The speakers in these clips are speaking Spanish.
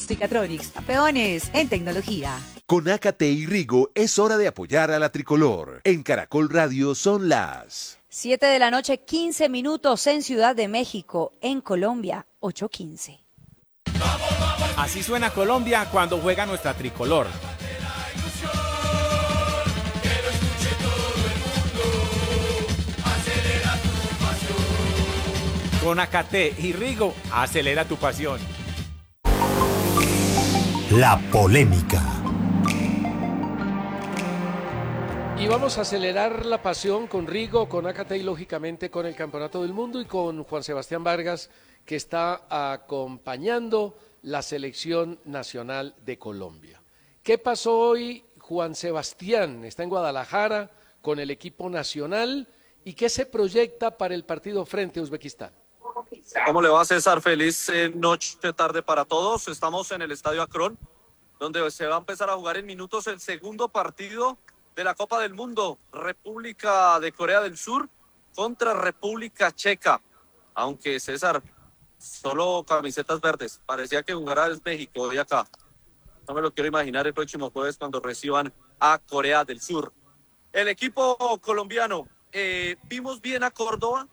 Ficatronics, campeones en tecnología. Con Ácate y Rigo es hora de apoyar a la tricolor. En Caracol Radio son las 7:15 p.m. en Ciudad de México, en Colombia, 8:15. Así suena Colombia cuando juega nuestra tricolor. Con Ácate y Rigo, acelera tu pasión. La polémica. Y vamos a acelerar la pasión con Rigo, con Ácate y lógicamente con el Campeonato del Mundo y con Juan Sebastián Vargas, que está acompañando la selección nacional de Colombia. ¿Qué pasó hoy, Juan Sebastián? Está en Guadalajara con el equipo nacional y ¿qué se proyecta para el partido frente a Uzbekistán? ¿Cómo le va, César? Feliz noche, tarde para todos. Estamos en el Estadio Akron, donde se va a empezar a jugar en minutos el segundo partido de la Copa del Mundo. República de Corea del Sur contra República Checa. Aunque, César, solo camisetas verdes. Parecía que jugara desde México hoy acá. No me lo quiero imaginar el próximo jueves cuando reciban a Corea del Sur. El equipo colombiano, vimos bien a Córdoba.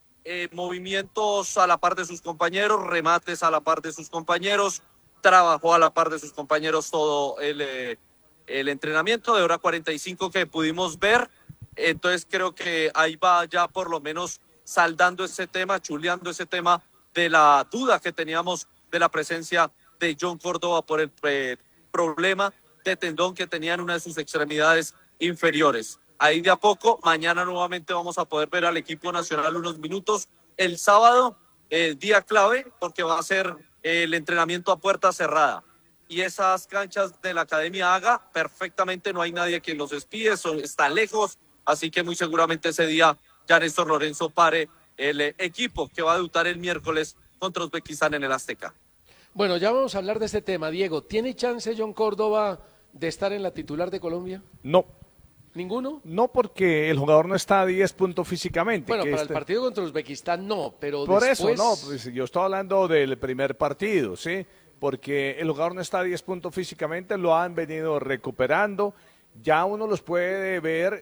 Movimientos a la par de sus compañeros, remates a la par de sus compañeros, trabajó a la par de sus compañeros todo el entrenamiento de hora 45 que pudimos ver. Entonces creo que ahí va ya por lo menos saldando ese tema, chuleando ese tema de la duda que teníamos de la presencia de John Córdoba por el problema de tendón que tenía en una de sus extremidades inferiores. Ahí de a poco, mañana nuevamente vamos a poder ver al equipo nacional unos minutos. El sábado, día clave, porque va a ser el entrenamiento a puerta cerrada. Y esas canchas de la Academia Haga, perfectamente no hay nadie que los espíe, están lejos, así que muy seguramente ese día ya Néstor Lorenzo pare el equipo que va a debutar el miércoles contra Uzbekistán en el Azteca. Bueno, ya vamos a hablar de este tema. Diego, ¿tiene chance John Córdoba de estar en la titular de Colombia? No. ¿Ninguno? No, porque el jugador no está a 10 puntos físicamente. Bueno, para el partido contra Uzbekistán no, pero por después... eso, no, pues yo estoy hablando del primer partido, ¿sí? Porque el jugador no está a 10 puntos físicamente, lo han venido recuperando. Ya uno los puede ver,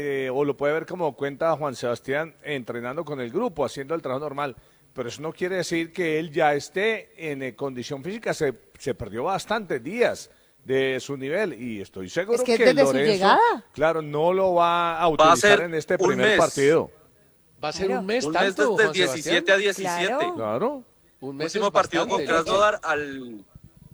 o lo puede ver como cuenta Juan Sebastián, entrenando con el grupo, haciendo el trabajo normal. Pero eso no quiere decir que él ya esté en condición física, se perdió bastantes días de su nivel y estoy seguro que desde Lorenzo, su llegada, claro, no lo va a utilizar en este primer partido. Va a ser un mes, un tanto, mes desde 17 a 17. Claro. Un mes último partido con Krasnodar al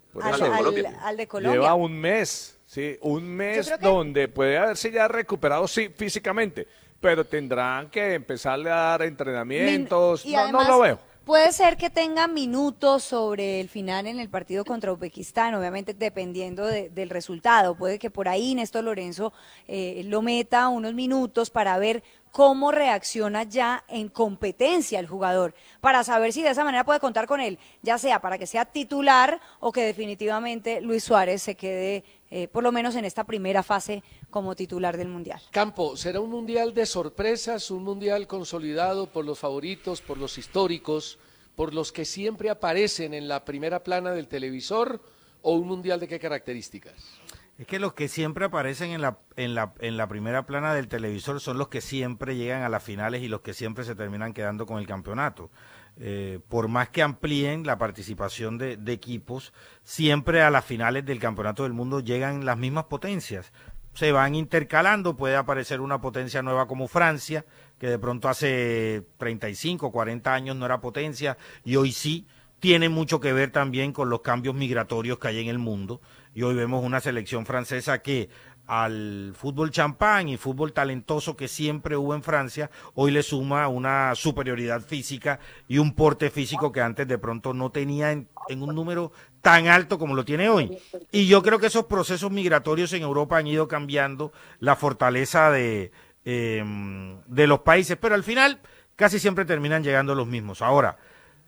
de Colombia. Lleva un mes, sí, un mes donde puede haberse ya recuperado sí, físicamente, pero tendrán que empezarle a dar entrenamientos, no lo veo. Puede ser que tenga minutos sobre el final en el partido contra Uzbekistán, obviamente dependiendo del resultado. Puede que por ahí Néstor Lorenzo lo meta unos minutos para ver cómo reacciona ya en competencia el jugador, para saber si de esa manera puede contar con él, ya sea para que sea titular o que definitivamente Luis Suárez se quede por lo menos en esta primera fase como titular del Mundial. Campo, ¿será un Mundial de sorpresas, un Mundial consolidado por los favoritos, por los históricos, por los que siempre aparecen en la primera plana del televisor, o un Mundial de qué características? Es que los que siempre aparecen en la primera plana del televisor son los que siempre llegan a las finales y los que siempre se terminan quedando con el campeonato. Por más que amplíen la participación de equipos, siempre a las finales del campeonato del mundo llegan las mismas potencias. Se van intercalando, puede aparecer una potencia nueva como Francia, que de pronto hace 35, 40 años no era potencia y hoy sí. Tiene mucho que ver también con los cambios migratorios que hay en el mundo y hoy vemos una selección francesa que al fútbol champán y fútbol talentoso que siempre hubo en Francia, hoy le suma una superioridad física y un porte físico que antes de pronto no tenía en un número tan alto como lo tiene hoy. Y yo creo que esos procesos migratorios en Europa han ido cambiando la fortaleza de los países, pero al final casi siempre terminan llegando los mismos. Ahora,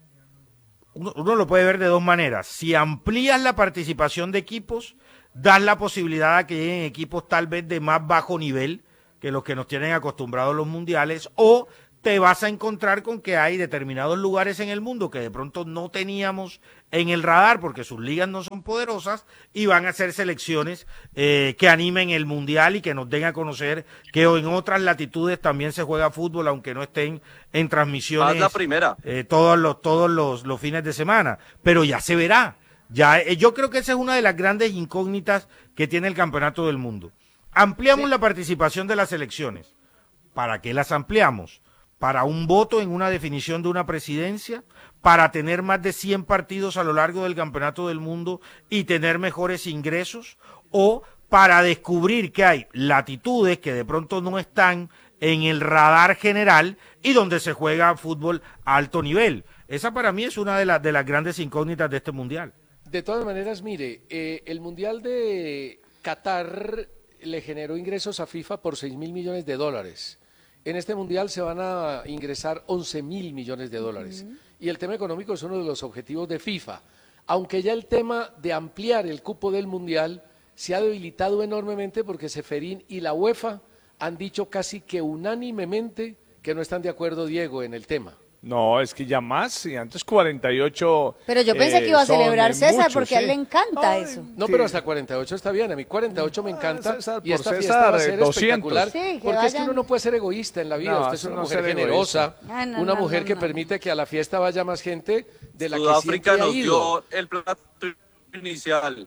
uno lo puede ver de dos maneras. Si amplías la participación de equipos, das la posibilidad a que lleguen equipos tal vez de más bajo nivel que los que nos tienen acostumbrados los mundiales, o te vas a encontrar con que hay determinados lugares en el mundo que de pronto no teníamos en el radar porque sus ligas no son poderosas y van a hacer selecciones que animen el mundial y que nos den a conocer que en otras latitudes también se juega fútbol, aunque no estén en transmisiones Haz la primera. todos los fines de semana, pero ya se verá. Ya, yo creo que esa es una de las grandes incógnitas que tiene el Campeonato del Mundo. Ampliamos la participación de las selecciones. ¿Para qué las ampliamos? ¿Para un voto en una definición de una presidencia? ¿Para tener más de 100 partidos a lo largo del Campeonato del Mundo y tener mejores ingresos? ¿O para descubrir que hay latitudes que de pronto no están en el radar general y donde se juega fútbol a alto nivel? Esa para mí es una de las grandes incógnitas de este Mundial. De todas maneras, mire, el Mundial de Qatar le generó ingresos a FIFA por 6.000 millones de dólares. En este Mundial se van a ingresar 11.000 millones de dólares. Y el tema económico es uno de los objetivos de FIFA. Aunque ya el tema de ampliar el cupo del Mundial se ha debilitado enormemente porque Ceferín y la UEFA han dicho casi que unánimemente que no están de acuerdo, Diego, en el tema. No, es que ya más, y antes 48. Pero yo pensé que iba a son celebrar César muchos, porque a él sí. le encanta Ay, eso. No, sí. pero hasta 48 está bien. A mí 48 me encanta. César, Y por esta fiesta César, va a ser 200. espectacular. Sí, que porque es que vayan. uno no puede ser egoísta en la vida. No, Usted es eso una no mujer ser generosa, egoísta. No, una no, mujer no, que no. permite que a la fiesta vaya más gente de la que Sudáfrica siempre ha nos ido. dio el plato inicial.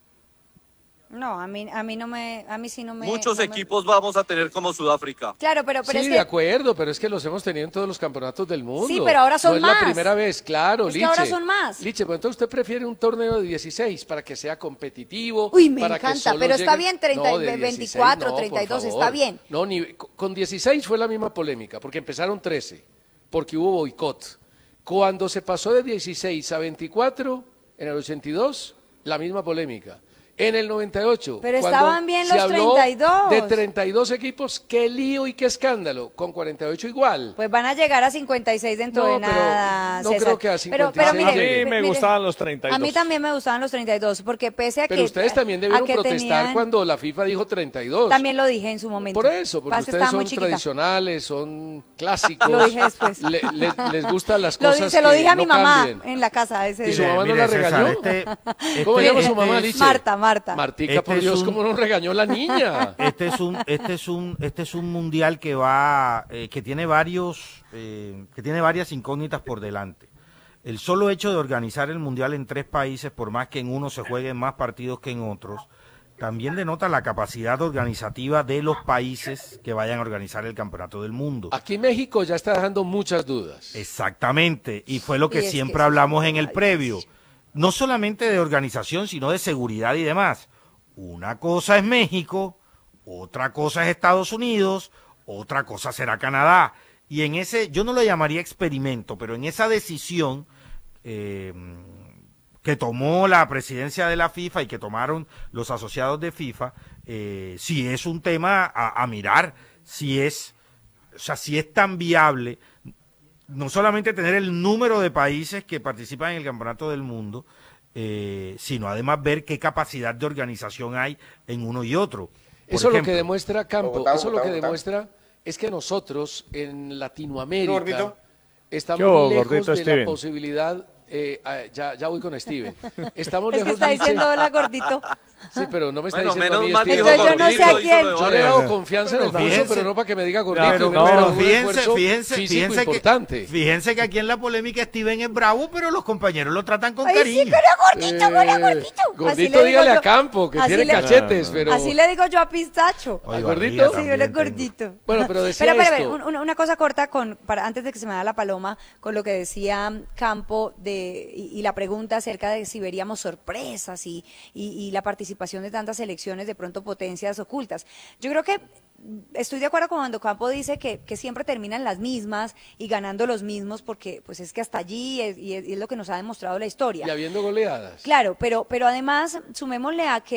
No, a mí sí no me. Muchos no me- equipos vamos a tener como Sudáfrica. Claro, pero Sí, es de que acuerdo, pero es que los hemos tenido en todos los campeonatos del mundo. Sí, pero ahora son no es más. la primera vez, claro, Es que Liche. ahora son más. Liche, pues entonces usted prefiere un torneo de 16 para que sea competitivo. Uy, me para que encanta, solo pero está lleguen- bien 30, No, de 24, por 32, favor. está bien. No, con 16 fue la misma polémica, porque empezaron 13, porque hubo boicot. Cuando se pasó de 16 a 24, en el 82, la misma polémica. En el 98, Pero cuando estaban bien se los habló 32. de 32 equipos, qué lío y qué escándalo. Con 48 igual. Pues van a llegar a 56 dentro No, de pero nada. no César. creo que a Pero 56 A mire, mí me mire, gustaban los 32. A mí también me gustaban los 32, porque pese a Pero que. ustedes también a debieron que protestar tenían- cuando la FIFA dijo 32. También lo dije en su momento. Por eso, porque Pasa que ustedes estaba son muy chiquita. tradicionales, son clásicos. Lo dije después. Les gustan las Lo di- cosas se lo que dije a no mi mamá cambien. en la casa ese ¿Y su día. mamá no la César, regañó? ¿Cómo se llama su mamá, Liche? Marta. Martica, por Dios, ¿cómo no regañó la niña? Este es un mundial que va, que tiene varias incógnitas por delante. El solo hecho de organizar el mundial en 3 países, por más que en uno se jueguen más partidos que en otros, también denota la capacidad organizativa de los países que vayan a organizar el Campeonato del Mundo. Aquí México ya está dejando muchas dudas. Exactamente, y fue lo que Sí, es siempre que hablamos eso en el está previo, difícil. no solamente de organización, sino de seguridad y demás. Una cosa es México, otra cosa es Estados Unidos, otra cosa será Canadá. Y en ese, yo no lo llamaría experimento, pero en esa decisión que tomó la presidencia de la FIFA y que tomaron los asociados de FIFA, si es un tema a mirar, si es tan viable, no solamente tener el número de países que participan en el Campeonato del Mundo, sino además ver qué capacidad de organización hay en uno y otro. Por Eso ejemplo, lo que demuestra Campo, Bogotá, eso lo que Bogotá. demuestra es que nosotros en Latinoamérica Gordito. estamos Yo, lejos gordito de la Steven. posibilidad. Ya voy con Steven. Estamos Es que lejos está Liche. diciendo hola gordito. Sí, pero no me está Bueno, diciendo a menos mí, mal Steven. dijo Entonces yo no sé a gordito, quién. hizo de Yo le he Vargas. dado confianza en el Pero curso, fíjense- pero no para que me diga gordito. Claro, y me no, haga un fíjense, esfuerzo fíjense, físico fíjense importante. que, fíjense que aquí en la polémica Steven es bravo, pero los compañeros lo tratan con Ay, cariño. sí, pero gordito. Así Gordito, le digo dígale yo- a Campo que así tiene le- cachetes, pero... Así le digo yo a Pistacho. Ay, ¿Gordito? barriga Sí, también él es tengo. gordito. Bueno, pero decía Espera, esto. una cosa corta antes de que se me da la paloma, con lo que decía Campo y la pregunta acerca de si veríamos sorpresas y la participación de tantas elecciones, de pronto potencias ocultas. Yo creo que estoy de acuerdo con cuando Campo dice que siempre terminan las mismas y ganando los mismos, porque pues es que hasta allí es lo que nos ha demostrado la historia. Y habiendo goleadas. Claro, pero además sumémosle a que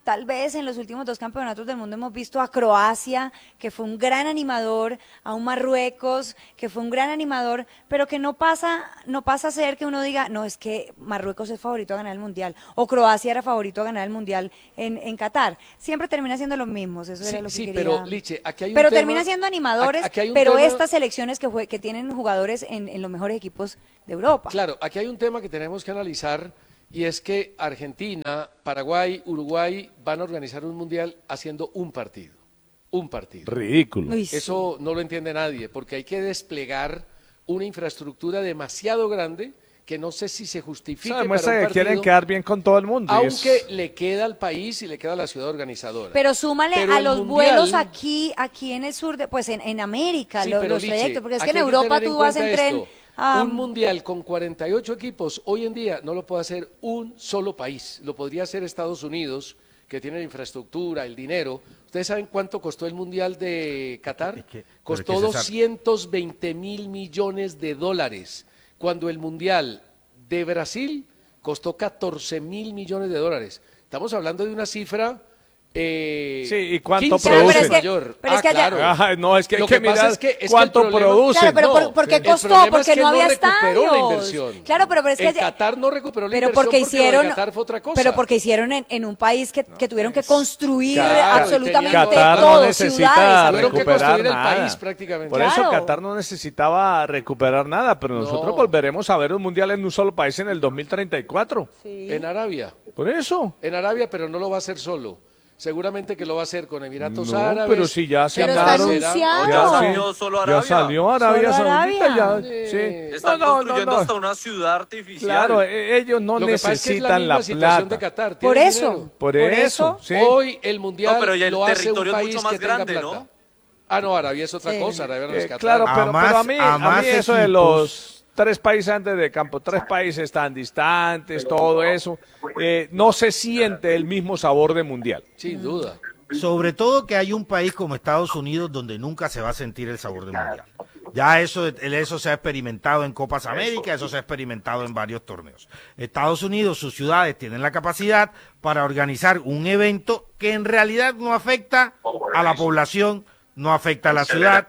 tal vez en los últimos 2 campeonatos del mundo hemos visto a Croacia, que fue un gran animador, a un Marruecos, que fue un gran animador, pero que no pasa a ser que uno diga, no, es que Marruecos es favorito a ganar el Mundial, o Croacia era favorito a ganar el Mundial en Qatar. Siempre termina siendo los mismos, eso era lo que quería. Pero, Liche, aquí hay un pero tema, termina siendo animadores, aquí hay un pero tema, estas selecciones que tienen jugadores en los mejores equipos de Europa. Claro, aquí hay un tema que tenemos que analizar, y es que Argentina, Paraguay, Uruguay van a organizar un Mundial haciendo un partido. Un partido. Ridículo. Uy, sí. Eso no lo entiende nadie, porque hay que desplegar una infraestructura demasiado grande que no sé si se justifique Eso para un demuestra que partido, quieren quedar bien con todo el mundo. y aunque le queda al país y le queda a la ciudad organizadora. Pero súmale Pero a el los Mundial- vuelos aquí en el sur, pues en América, Sí, los pero, Liche, trayectos, porque es que aquí en hay que Europa tener en tú vas en cuenta tren. esto. Un mundial con 48 equipos hoy en día no lo puede hacer un solo país. Lo podría hacer Estados Unidos, que tiene la infraestructura, el dinero. ¿Ustedes saben cuánto costó el mundial de Qatar? Costó 220.000 millones de dólares, cuando el mundial de Brasil costó 14.000 millones de dólares. Estamos hablando de una cifra. Sí, ¿y cuánto 15 produce? veces mayor. pero es que allá- claro. Ajá, no, es que hay Lo que pasa mirar es que el cuánto problema- produce. Claro, pero No, ¿por qué el costó? problema es Porque que no había recuperó la estadios. inversión. Claro, pero es que En Qatar no recuperó la pero inversión porque lo de hicieron, Qatar fue otra cosa. pero porque hicieron en un país que tuvieron que construir Claro, absolutamente Qatar no todo, necesita ciudades. Tuvieron que recuperar construir el nada. país prácticamente. Por eso Claro. Qatar no necesitaba recuperar nada, pero nosotros No. volveremos a ver un mundial en un solo país en el 2034. En Arabia. Por eso. En Arabia, pero no lo va a hacer solo. Seguramente que lo va a hacer con Emiratos No, Árabes. pero si ya se Pero está hablaron. anunciado. Ya No. salió solo Arabia. Ya salió Arabia Solo Saudita, Arabia. ya. Sí. Están construyendo hasta una ciudad artificial. Claro, ellos no Lo que pasa es que es la necesitan misma la situación de plata. Qatar. Por tienen eso. dinero. Por eso, sí. Hoy el mundial No, pero ya el lo hace un territorio es país mucho más que tenga grande, plata. ¿no? Ah, no, Arabia es otra Sí. cosa. Arabia no es Qatar. Claro, pero a mí más eso de equipos. los 3 países antes de campo, 3 países tan distantes, todo eso, no se siente el mismo sabor de mundial. Sin duda. Sobre todo que hay un país como Estados Unidos donde nunca se va a sentir el sabor del mundial. Ya eso se ha experimentado en Copas América, eso se ha experimentado en varios torneos. Estados Unidos, sus ciudades tienen la capacidad para organizar un evento que en realidad no afecta a la población, no afecta a la ciudad,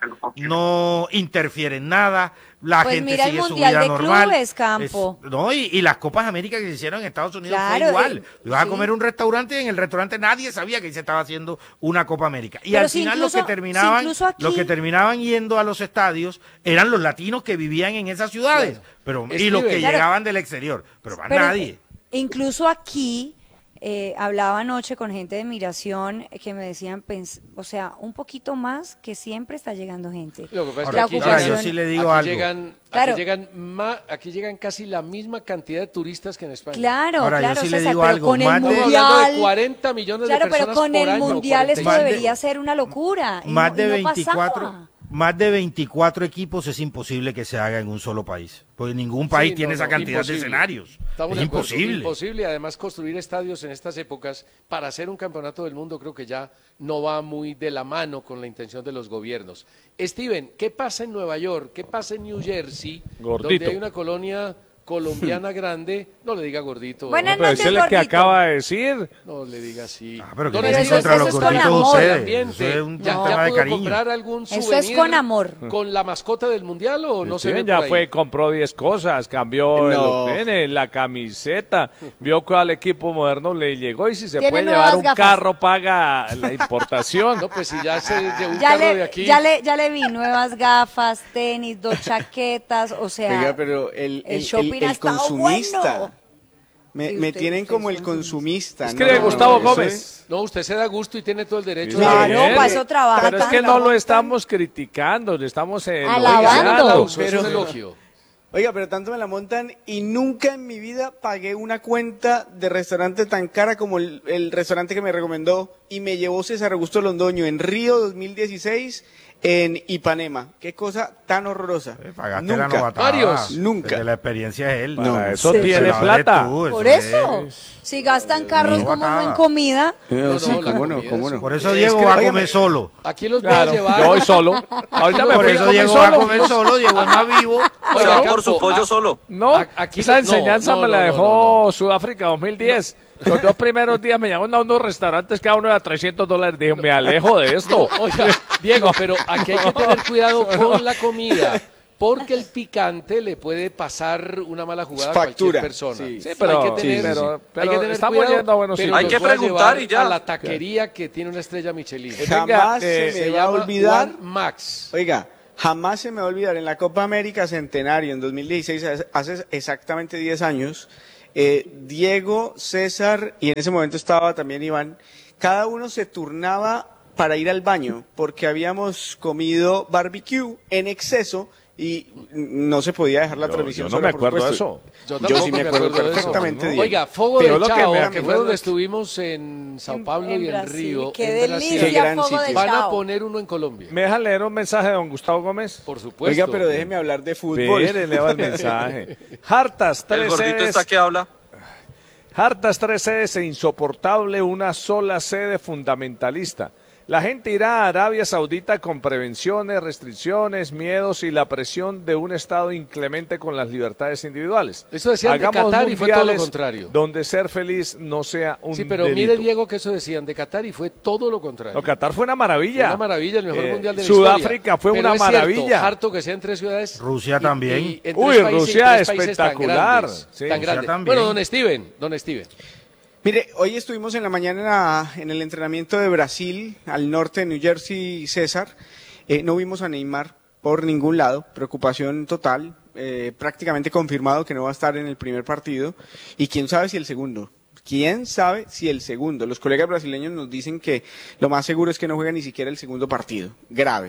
no interfiere en nada, la Pues gente mira el sigue su Mundial vida de normal. Clubes, Campo. Y las Copas América que se hicieron en Estados Unidos Claro, fue igual. Ibas a sí. comer en un restaurante y en el restaurante nadie sabía que se estaba haciendo una Copa América. Y Pero al si final incluso- los aquí- que terminaban yendo a los estadios eran los latinos que vivían en esas ciudades, pero y los que Steven. Claro. llegaban del exterior, pero más Pero nadie. incluso aquí hablaba anoche con gente de Migración que me decían, o sea, un poquito más que siempre está llegando gente. Lo que pasa es que La aquí ocupación- Ahora, yo sí le digo aquí algo. Claro. aquí llegan casi la misma cantidad de turistas que en España. Claro, Ahora, yo claro, sí le César, digo pero algo, con el más de- Estamos hablando de mundial, 40 millones claro, de pero personas con por el año, mundial esto 45. debería ser una locura. y Más no- de y no 24 pasaba. más de 24 equipos es imposible que se haga en un solo país, porque ningún país Sí, tiene no, esa no, cantidad imposible. de escenarios. Estamos Es de acuerdo, imposible. Imposible, además construir estadios en estas épocas para hacer un campeonato del mundo creo que ya no va muy de la mano con la intención de los gobiernos. Steven, ¿qué pasa en Nueva York? ¿Qué pasa en New Jersey? Gordito. Donde hay una colonia colombiana grande. No le diga gordito. Buenas Pero noches, ese es lo que gordito. acaba de decir. No le diga así. Pero que No tienen le diga contra eso los es con gorditos amor. ustedes. ambiente. Eso es un ¿Ya tema de pudo cariño. comprar algún Eso es souvenir con amor. con la mascota del mundial o no se ve Steven ya por ahí? fue, compró 10 cosas, cambió No. la camiseta, vio cuál equipo moderno le llegó y si se Tiene puede nuevas llevar un gafas. carro paga la importación. No, pues si ya se llevó un Ya carro de le, aquí. ya le vi nuevas gafas, tenis, 2 chaquetas, o sea, Oiga, pero el shopping ha estado consumista. bueno. Me Sí, usted- tienen usted como es el consumista. consumista. Escribe Gustavo eso Gómez. es- No, usted se da gusto y tiene todo el derecho. Sí, Claro, bien. para eso trabaja Pero es tanto. que no lo estamos criticando, le estamos Alabando. elogiando. Aplauso, es un Pero- elogio. Oiga, pero tanto me la montan y nunca en mi vida pagué una cuenta de restaurante tan cara como el restaurante que me recomendó y me llevó César Augusto Londoño en Río 2016 en Ipanema. Qué cosa tan horrorosa. Pagaste la Nunca. novatada. Varios. Nunca. El de la experiencia es él. Para eso Sí. tiene Pero plata. eres tú, Por es- eso, si gastan carros, No, como no en acaba. comida? No, Sí, no, la cómo no, comida cómo es no. Por eso Es Diego que, va a óigame, comer solo. Aquí los voy Claro, a llevar. yo voy solo. Ahorita me Por fui a eso comer Diego va a solo. comer solo, Diego es más vivo. Se Oiga, va por su Campo, pollo solo. No, Aquí esa no, enseñanza no, me la no, dejó no, Sudáfrica 2010. Los 2 primeros días me llamaron a unos restaurantes cada uno de $300. Dije, me alejo de esto. Oiga, Diego, pero aquí hay que tener cuidado con la comida. Porque el picante le puede pasar una mala jugada a cualquier persona. Sí, pero, hay que tener, pero hay que tener estamos cuidado, yendo a buenos pero sitios. Hay que nos puede preguntar llevar y ya. a la taquería que tiene una estrella Michelin. Jamás se me va a olvidar. One Max. Oiga, jamás se me va a olvidar, en la Copa América Centenario, en 2016, hace exactamente 10 años, Diego, César, y en ese momento estaba también Iván, cada uno se turnaba para ir al baño, porque habíamos comido barbecue en exceso y no se podía dejar la transmisión. Yo no me sola, por acuerdo de supuesto. eso. Yo sí me acuerdo de eso. perfectamente, Diego. Oiga, Fogo Pero de lo que Chao, me que acuerdo fue donde es- estuvimos en Sao Paulo y en Brasil. Río. Qué en Brasil. Qué delicia, gran Fogo de sitio. Van a Chao. poner uno en Colombia. ¿Me deja leer un mensaje de don Gustavo Gómez? Por supuesto. Oiga, pero déjeme hablar de fútbol. Espere, leo el mensaje. Hartas, El 3 gordito sedes. está que habla. Hartas 3 sedes e insoportable una sola sede fundamentalista. La gente irá a Arabia Saudita con prevenciones, restricciones, miedos y la presión de un Estado inclemente con las libertades individuales. Eso decían de Hagamos Qatar y fue todo lo mundiales contrario. Donde ser feliz no sea un Sí, pero delito. mire, Diego, que eso decían de Qatar y fue todo lo contrario. No, Qatar fue una maravilla. Una maravilla, el mejor mundial de la Sudáfrica historia. fue Pero una es cierto, maravilla. harto que sea en 3 ciudades. Rusia también. en 3 Uy, países, Rusia en 3 países tan espectacular. grandes, Sí, tan Rusia grandes. también. Bueno, don Steven. Mire, hoy estuvimos en la mañana en el entrenamiento de Brasil, al norte de New Jersey, César. No vimos a Neymar por ningún lado, preocupación total, prácticamente confirmado que no va a estar en el primer partido. Y quién sabe si el segundo. ¿Quién sabe si el segundo? Los colegas brasileños nos dicen que lo más seguro es que no juega ni siquiera el segundo partido. Grave.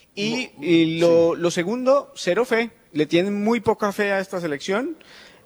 Y lo segundo, cero fe. Le tienen muy poca fe a esta selección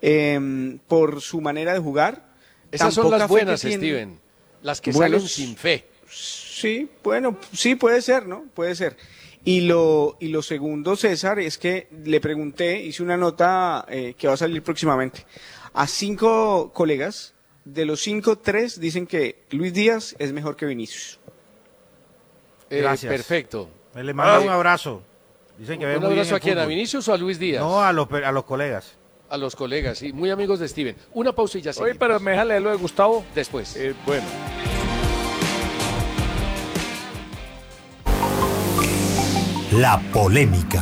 por su manera de jugar. Esas son Tan poca las fe buenas, que tienen. Steven. Las que Bueno, salen sin fe. Sí, bueno, sí puede ser, ¿no? Puede ser. Y lo segundo, César, es que le pregunté, hice una nota que va a salir próximamente, a 5 colegas. De los 5, 3 dicen que Luis Díaz es mejor que Vinicius. Gracias. Perfecto. Le mando un abrazo. Dicen que ve ¿Un muy bien abrazo el a quién? ¿A fútbol. Vinicius o a Luis Díaz? No, a los colegas. A los colegas, sí. Muy amigos de Steven. Una pausa y ya Oye, seguimos. pero me deja leerlo de Gustavo. Después. Bueno. La polémica.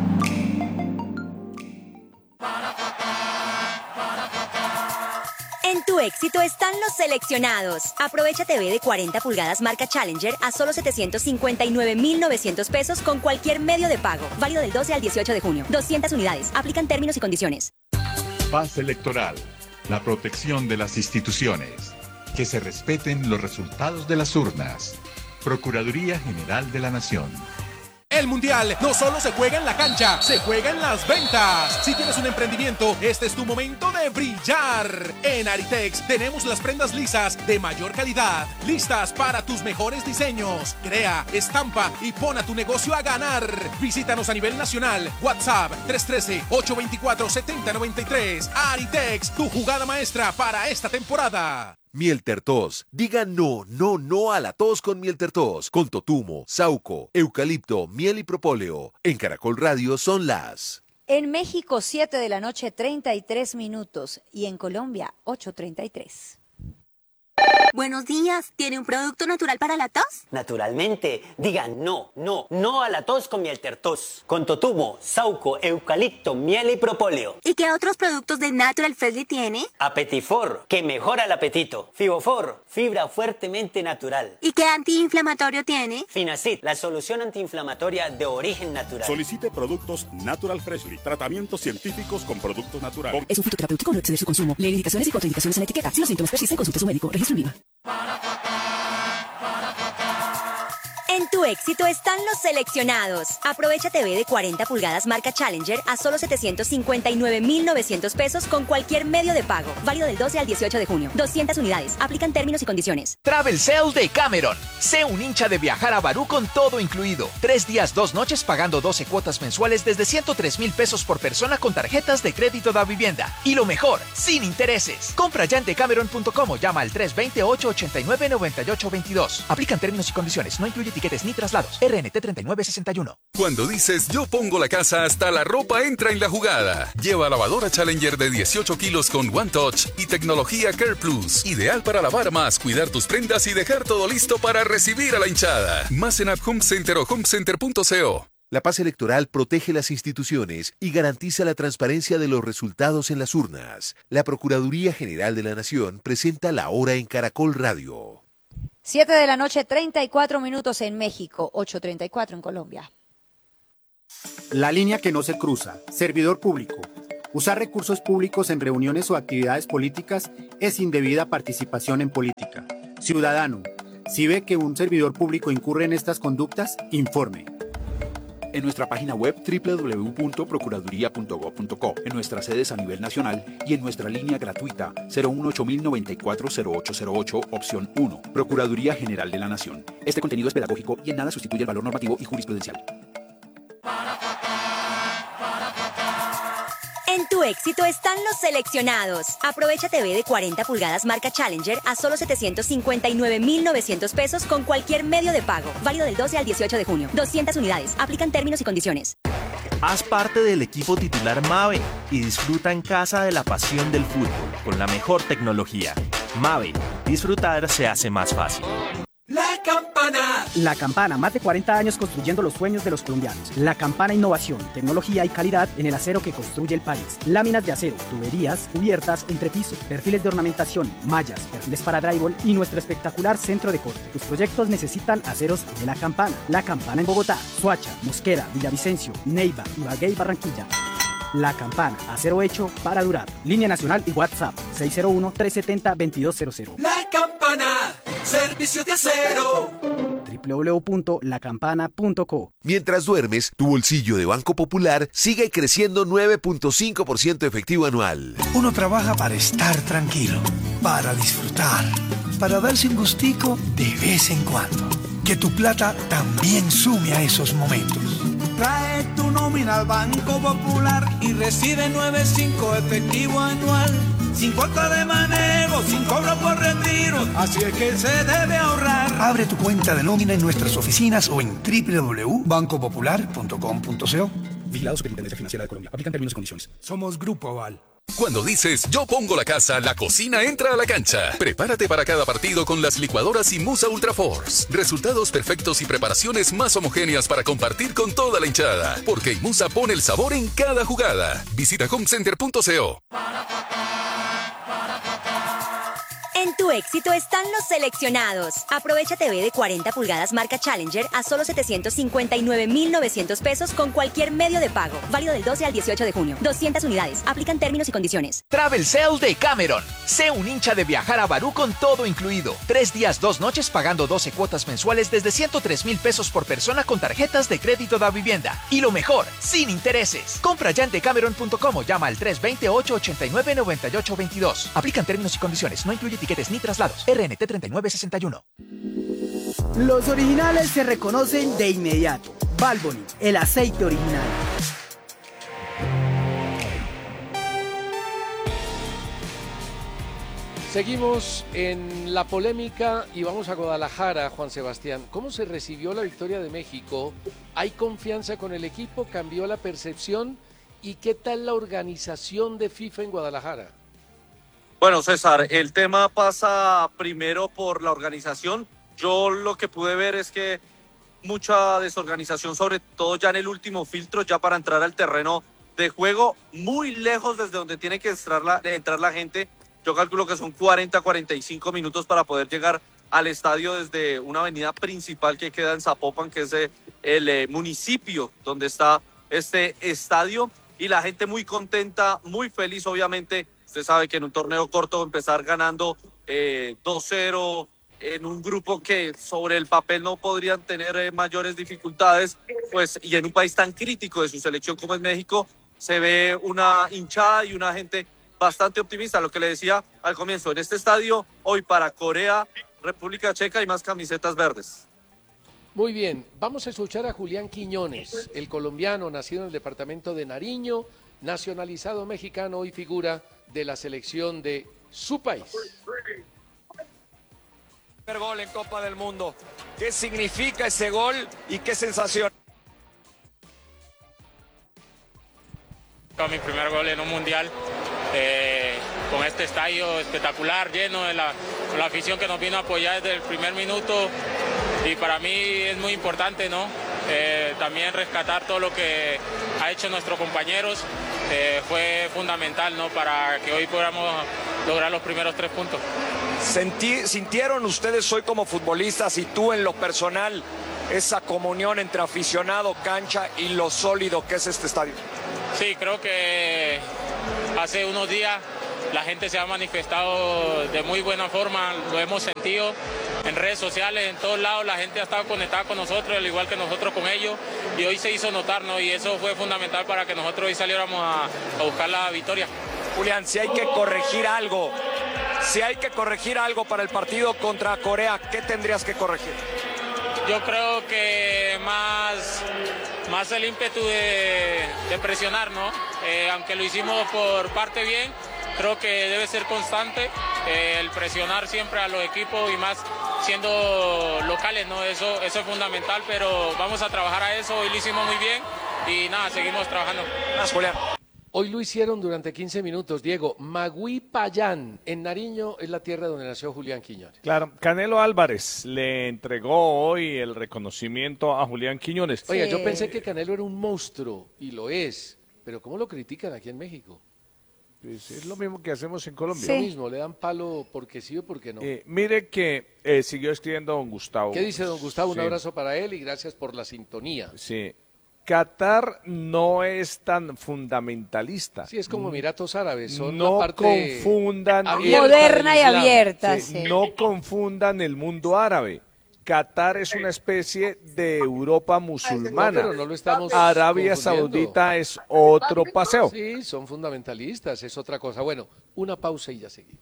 En tu éxito están los seleccionados. Aprovecha TV de 40 pulgadas marca Challenger a solo 759,900 pesos con cualquier medio de pago. Válido del 12 al 18 de junio. 200 unidades. Aplican términos y condiciones. Paz electoral. La protección de las instituciones. Que se respeten los resultados de las urnas. Procuraduría General de la Nación. El Mundial no solo se juega en la cancha, se juega en las ventas. Si tienes un emprendimiento, este es tu momento de brillar. En Aritex tenemos las prendas lisas de mayor calidad, listas para tus mejores diseños. Crea, estampa y pon a tu negocio a ganar. Visítanos a nivel nacional. WhatsApp 313-824-7093. Aritex, tu jugada maestra para esta temporada. Miel Tertos. Diga no, no, no a la tos con Miel Tertos. Con totumo, sauco, eucalipto, miel y propóleo. En Caracol Radio son las... En México, 7 de la noche, 33 minutos. Y en Colombia, 8:33. Buenos días. ¿Tiene un producto natural para la tos? Naturalmente, digan no, no, no a la tos con Miel Tertos. Con totumo, sauco, eucalipto, miel y propóleo. ¿Y qué otros productos de Natural Freshly tiene? Apetifor, que mejora el apetito. Fibofor, fibra fuertemente natural. ¿Y qué antiinflamatorio tiene? Finacid, la solución antiinflamatoria de origen natural. Solicite productos Natural Freshly, tratamientos científicos con productos naturales. Es un fitoterapéutico, no exceder su consumo. Lee indicaciones y contraindicaciones en etiqueta. Si los síntomas persisten, consulte a su médico. Registro INVIMA. En tu éxito están los seleccionados. Aprovecha TV de 40 pulgadas marca Challenger a solo 759,900 pesos con cualquier medio de pago. Válido del 12 al 18 de junio. 200 unidades. Aplican términos y condiciones. Travel Sale de Cameron. Sé un hincha de viajar a Barú con todo incluido. 3 días, 2 noches pagando 12 cuotas mensuales desde 103,000 pesos por persona con tarjetas de crédito da vivienda. Y lo mejor, sin intereses. Compra ya en decameron.com o llama al 320-889-9822. Aplican términos y condiciones. No incluye ticket tiquetes ni traslados. RNT 3961. Cuando dices yo pongo la casa, hasta la ropa entra en la jugada. Lleva lavadora Challenger de 18 kilos con One Touch y tecnología Care Plus. Ideal para lavar más, cuidar tus prendas y dejar todo listo para recibir a la hinchada. Más en App Home Center o homecenter.co. La paz electoral protege las instituciones y garantiza la transparencia de los resultados en las urnas. La Procuraduría General de la Nación presenta La Hora en Caracol Radio. 7 de la noche, 34 minutos en México, 8:34 en Colombia. La línea que no se cruza. Servidor público. Usar recursos públicos en reuniones o actividades políticas es indebida participación en política. Ciudadano, si ve que un servidor público incurre en estas conductas, informe. En nuestra página web www.procuraduría.gov.co, en nuestras sedes a nivel nacional y en nuestra línea gratuita 018-094-0808, opción 1. Procuraduría General de la Nación. Este contenido es pedagógico y en nada sustituye el valor normativo y jurisprudencial. En tu éxito están los seleccionados. Aprovecha TV de 40 pulgadas marca Challenger a solo 759,900 pesos con cualquier medio de pago. Válido del 12 al 18 de junio. 200 unidades. Aplican términos y condiciones. Haz parte del equipo titular Mave y disfruta en casa de la pasión del fútbol con la mejor tecnología. Mave. Disfrutar se hace más fácil. La Campana. La Campana, más de 40 años construyendo los sueños de los colombianos. La Campana, innovación, tecnología y calidad en el acero que construye el país. Láminas de acero, tuberías, cubiertas, entrepiso, perfiles de ornamentación, mallas, perfiles para drywall y nuestro espectacular centro de corte. Tus proyectos necesitan aceros de La Campana. La Campana en Bogotá, Soacha, Mosquera, Villavicencio, Neiva, Ibagué y Barranquilla. La Campana, acero hecho para durar. Línea nacional y WhatsApp 601-370-2200. La Campana, servicio de acero. www.lacampana.co. Mientras duermes, tu bolsillo de Banco Popular sigue creciendo 9.5% efectivo anual. Uno trabaja para estar tranquilo, para disfrutar, para darse un gustico de vez en cuando. Que tu plata también sume a esos momentos. Trae tu nómina al Banco Popular y recibe 9.5 efectivo anual. Sin cuota de manejo, sin cobro por retiro. Así es que se debe ahorrar. Abre tu cuenta de nómina en nuestras oficinas o en www.bancopopular.com.co. Vigilado Superintendencia Financiera de Colombia. Aplican términos y condiciones. Somos Grupo Aval. Cuando dices yo pongo la casa, la cocina entra a la cancha. Prepárate para cada partido con las licuadoras Imusa Ultra Force. Resultados perfectos y preparaciones más homogéneas para compartir con toda la hinchada. Porque Imusa pone el sabor en cada jugada. Visita homecenter.co. En tu éxito están los seleccionados. Aprovecha TV de 40 pulgadas marca Challenger a solo 759,900 pesos con cualquier medio de pago. Válido del 12 al 18 de junio. 200 unidades. Aplican términos y condiciones. Travel Sale de Cameron. Sé un hincha de viajar a Barú con todo incluido. 3 días, 2 noches pagando 12 cuotas mensuales desde 103,000 pesos por persona con tarjetas de crédito da vivienda. Y lo mejor, sin intereses. Compra ya en decameron.com o llama al 320-889-9822. Aplican términos y condiciones. No incluye tiquetes ni traslados. RNT 3961. Los originales se reconocen de inmediato. Valvoline, el aceite original. Seguimos en la polémica y vamos a Guadalajara, Juan Sebastián. ¿Cómo se recibió la victoria de México? ¿Hay confianza con el equipo? ¿Cambió la percepción? ¿Y qué tal la organización de FIFA en Guadalajara? Bueno, César, el tema pasa primero por la organización. Yo lo que pude ver es que mucha desorganización, sobre todo ya en el último filtro, ya para entrar al terreno de juego, muy lejos desde donde tiene que entrar la gente. Yo calculo que son 40, 45 minutos para poder llegar al estadio desde una avenida principal que queda en Zapopan, que es el municipio donde está este estadio. Y la gente muy contenta, muy feliz, obviamente. Usted sabe que en un torneo corto empezar ganando 2-0 en un grupo que sobre el papel no podrían tener mayores dificultades, pues, y en un país tan crítico de su selección como es México, se ve una hinchada y una gente bastante optimista. Lo que le decía al comienzo, en este estadio, hoy para Corea, República Checa y más camisetas verdes. Muy bien, vamos a escuchar a Julián Quiñones, el colombiano nacido en el departamento de Nariño, nacionalizado mexicano y figura de la selección de su país. Primer gol en Copa del Mundo. qué significa ese gol y qué sensación. Mi primer gol en un mundial, con este estadio espectacular, lleno con la afición que nos vino a apoyar desde el primer minuto, y para mí es muy importante, ¿no? También rescatar todo lo que ha hecho nuestros compañeros, fue fundamental, ¿no? Para que hoy podamos lograr los primeros 3 puntos. ¿Sintieron ustedes hoy como futbolistas y tú en lo personal esa comunión entre aficionado, cancha y lo sólido que es este estadio? Sí, creo que hace unos días la gente se ha manifestado de muy buena forma, lo hemos sentido en redes sociales, en todos lados, la gente ha estado conectada con nosotros, al igual que nosotros con ellos, y hoy se hizo notar, ¿no? Y eso fue fundamental para que nosotros hoy saliéramos a buscar la victoria. Julián, si hay que corregir algo para el partido contra Corea, ¿qué tendrías que corregir? Yo creo que más el ímpetu de presionar, ¿no? Aunque lo hicimos por parte bien, creo que debe ser constante el presionar siempre a los equipos y más siendo locales, ¿no? Eso es fundamental, pero vamos a trabajar a eso. Hoy lo hicimos muy bien y nada, seguimos trabajando. Gracias, Julián. Hoy lo hicieron durante 15 minutos, Diego. Magüí Payán, en Nariño, es la tierra donde nació Julián Quiñones. Claro, Canelo Álvarez le entregó hoy el reconocimiento a Julián Quiñones. Oiga, yo pensé que Canelo era un monstruo, y lo es, pero ¿cómo lo critican aquí en México? Pues es lo mismo que hacemos en Colombia. Lo mismo, le dan palo porque sí o porque no. Mire que siguió escribiendo don Gustavo. ¿Qué dice don Gustavo? Un Sí. abrazo para él y gracias por la sintonía. Sí. Qatar no es tan fundamentalista. Sí, es como Emiratos Árabes, son no la parte confundan moderna y abierta. Sí, no confundan el mundo árabe. Qatar es una especie de Europa musulmana. No, pero no lo estamos Arabia confundiendo. Saudita es otro paseo. Sí, son fundamentalistas, es otra cosa. Bueno, una pausa y ya seguimos.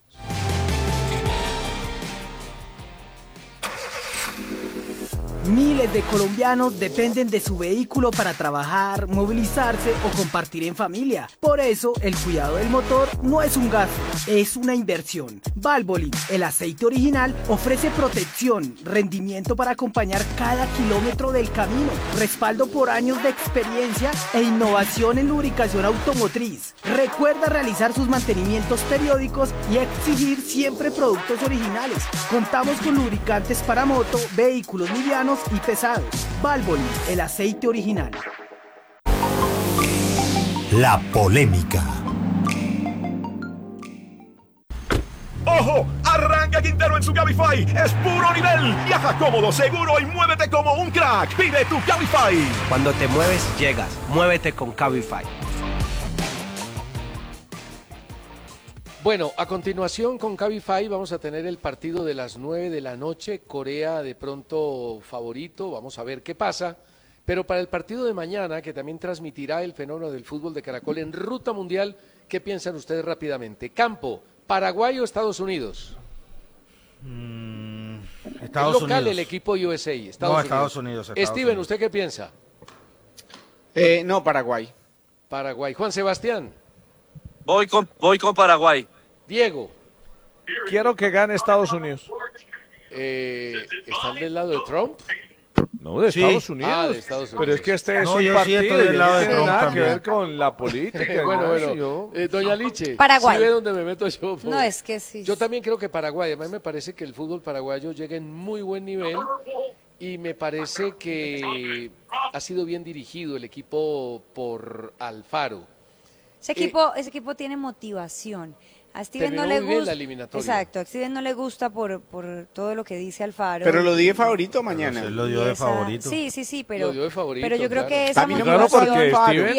Miles de colombianos dependen de su vehículo para trabajar, movilizarse o compartir en familia. Por eso, el cuidado del motor no es un gasto, es una inversión. Valvoline, el aceite original, ofrece protección, rendimiento para acompañar cada kilómetro del camino, respaldo por años de experiencia e innovación en lubricación automotriz. Recuerda realizar sus mantenimientos periódicos y exigir siempre productos originales. Contamos con lubricantes para moto, vehículos livianos y pesados. Valvoline, el aceite original. La polémica. ¡Ojo! Arranca Quintero en su Cabify. Es puro nivel. Viaja cómodo, seguro y muévete como un crack. Pide tu Cabify. Cuando te mueves, llegas. Muévete con Cabify. Bueno, a continuación con Cabify vamos a tener el partido de las 9 de la noche. Corea de pronto favorito, vamos a ver qué pasa. Pero para el partido de mañana, que también transmitirá el fenómeno del fútbol de Caracol en Ruta Mundial, ¿qué piensan ustedes rápidamente? Campo, ¿Paraguay o Estados Unidos? Estados es local Unidos. el equipo USA. Estados Unidos. Steven, ¿usted qué piensa? No, Paraguay. Paraguay. Juan Sebastián. Voy con Paraguay. Diego. Quiero que gane Estados Unidos. ¿Están del lado de Trump? No, de Sí. Estados Unidos. Ah, de Estados Unidos. Pero es que este es No, un yo sí partido estoy del y lado no de tiene Trump nada también. que ver con la política. Bueno, doña Liche, Paraguay. ¿sí ve dónde me meto yo? No, es que sí. Yo también creo que Paraguay. A mí me parece que el fútbol paraguayo llega en muy buen nivel y me parece que ha sido bien dirigido el equipo por Alfaro. Ese equipo tiene motivación. A Steven Terminó no le muy bien gusta. la eliminatoria. Exacto, a Steven no le gusta por todo lo que dice Alfaro. Pero lo di de favorito mañana. Pero se lo dio de favorito. Sí, pero Lo dio de favorito, pero yo creo claro. que esa A mí no me motivación gusta Alfaro. y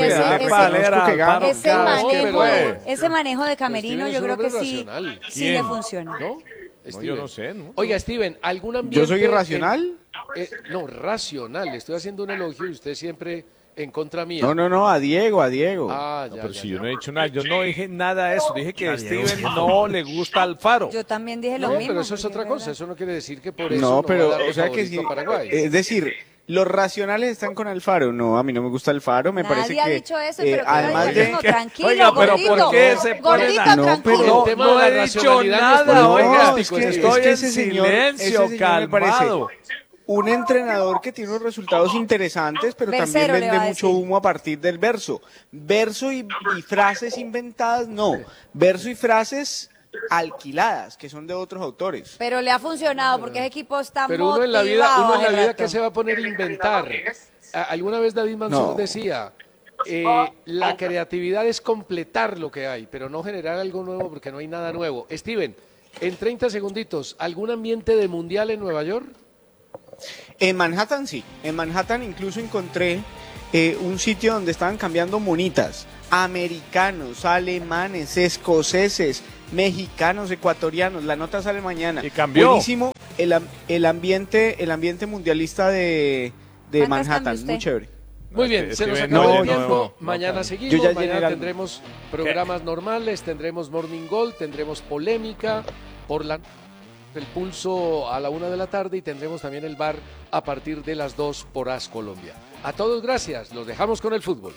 ese manejo de camerino, yo creo que sí, sí le funciona. ¿No? No, yo no sé, ¿no? Oiga, Steven, ¿algún ambiente? ¿Yo soy irracional? No, racional. Le estoy haciendo un elogio y usted siempre en contra mía. No, a Diego. Ah, No, ya, pero ya, si ya. yo no he dicho nada, yo no dije nada de eso. Dije que a Ya, Diego, Steven ya. no le gusta Alfaro. Yo también dije lo No, mismo. pero eso es porque otra cosa. verdad. Eso no quiere decir que por eso No, pero, va a darle o sea que favorito sí. a Paraguay. Es decir, los racionales están con Alfaro. No, a mí no me gusta Alfaro. Me parece Nadie ha que. dicho eso, pero además que de. mismo, tranquilo, Oiga, pero gordito, ¿por qué se ponen gordito, a- No, tranquilo. pero- El tema No de la he dicho racionalidad no es nada, político, oiga. es que- Estoy es que en ese señor- silencio, ese señor me parece calmado. un entrenador que tiene unos resultados interesantes, pero Versero, también le vende va a mucho decir. humo a partir del verso. Verso y frases inventadas, no. Verso y frases alquiladas, que son de otros autores. Pero le ha funcionado porque ese equipo está Pero uno motivado. en la vida hace que rato. se va a poner a inventar. Alguna vez David Mansur No. decía, la creatividad es completar lo que hay, pero no generar algo nuevo porque no hay nada nuevo. Steven, en 30 segunditos, ¿algún ambiente de mundial en Nueva York? En Manhattan sí, en Manhattan incluso encontré un sitio donde estaban cambiando monitas, americanos, alemanes, escoceses, mexicanos, ecuatorianos, la nota sale mañana. Y cambió. Buenísimo el ambiente mundialista de ¿Cuántas Manhattan, cambió muy usted? chévere. Muy bien, se nos Steven, acabó no, el tiempo. no, Mañana Yo seguimos, ya llené mañana el alma. tendremos programas normales, tendremos Morning Gold, tendremos polémica por el pulso a la 1 de la tarde y tendremos también el bar a partir de las 2 por AS Colombia. A todos gracias, los dejamos con el fútbol.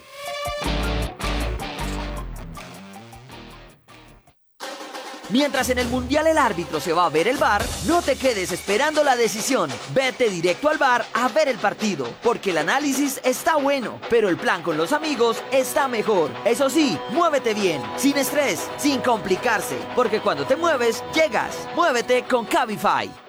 Mientras en el Mundial el árbitro se va a ver el VAR, no te quedes esperando la decisión. Vete directo al VAR a ver el partido, porque el análisis está bueno, pero el plan con los amigos está mejor. Eso sí, muévete bien, sin estrés, sin complicarse, porque cuando te mueves, llegas. Muévete con Cabify.